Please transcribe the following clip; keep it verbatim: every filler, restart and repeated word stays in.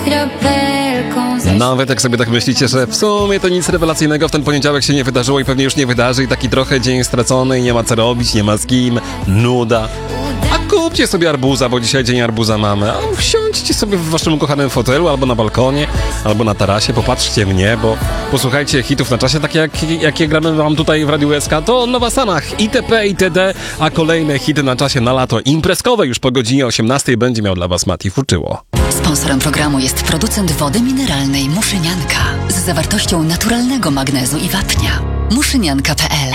Nawet jak sobie tak myślicie, że w sumie to nic rewelacyjnego w ten poniedziałek się nie wydarzyło i pewnie już nie wydarzy i taki trochę dzień stracony i nie ma co robić, nie ma z kim, nuda. A kupcie sobie arbuza, bo dzisiaj dzień arbuza mamy. A wsiądźcie sobie w waszym ukochanym fotelu albo na balkonie, albo na tarasie, popatrzcie mnie, bo posłuchajcie hitów na czasie, takie jak, jakie gramy wam tutaj w Radiu S K, to Nowa Sanach, itp. itd., a kolejne hity na czasie na lato imprezkowe już po godzinie osiemnastej będzie miał dla was Mati Fuczyło. Sponsorem programu jest producent wody mineralnej Muszynianka z zawartością naturalnego magnezu i wapnia. muszynianka kropka p l